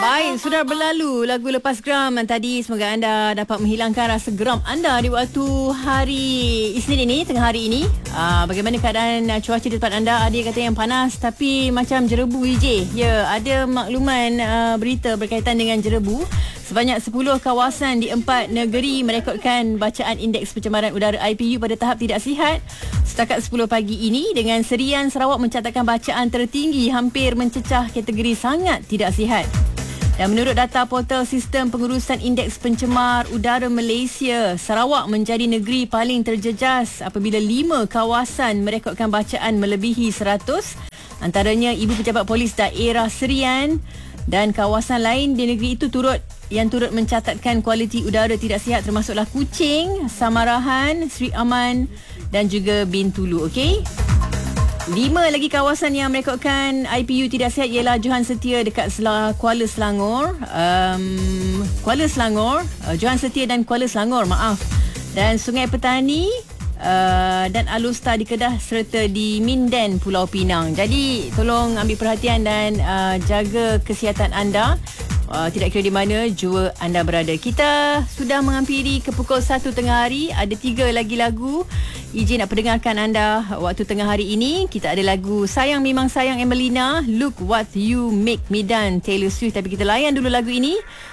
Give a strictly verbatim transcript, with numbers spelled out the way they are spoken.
Baik, sudah berlalu lagu Lepas Geram tadi. Semoga anda dapat menghilangkan rasa geram anda di waktu hari Isnin ini, tengah hari ini. Aa, bagaimana keadaan cuaca di tempat anda? Ada yang kata yang panas tapi macam jerebu, I J. Ya, ada makluman aa, berita berkaitan dengan jerebu. Sebanyak sepuluh kawasan di empat negeri merekodkan bacaan indeks pencemaran udara I P U pada tahap tidak sihat. Setakat sepuluh pagi ini, dengan serian Sarawak mencatatkan bacaan tertinggi hampir mencecah kategori sangat tidak sihat. Dan menurut data portal Sistem Pengurusan Indeks Pencemar Udara Malaysia, Sarawak menjadi negeri paling terjejas apabila lima kawasan merekodkan bacaan melebihi seratus. Antaranya Ibu Pejabat Polis Daerah Serian dan kawasan lain di negeri itu turut yang turut mencatatkan kualiti udara tidak sihat termasuklah Kuching, Samarahan, Sri Aman dan juga Bintulu. Okey. Lima lagi kawasan yang merekodkan I P U tidak sihat ialah Johan Setia dekat Sel- Kuala Selangor, um, Kuala Selangor, uh, Johan Setia dan Kuala Selangor, maaf. Dan Sungai Petani uh, dan Alustar di Kedah serta di Minden, Pulau Pinang. Jadi tolong ambil perhatian dan uh, jaga kesihatan anda. Uh, tidak kira di mana jua anda berada. Kita sudah menghampiri ke pukul satu tengah hari. Ada tiga lagi lagu izin nak pendengarkan anda waktu tengah hari ini. Kita ada lagu Sayang Memang Sayang Emelina, Look What You Make Me Done, Taylor Swift. Tapi kita layan dulu lagu ini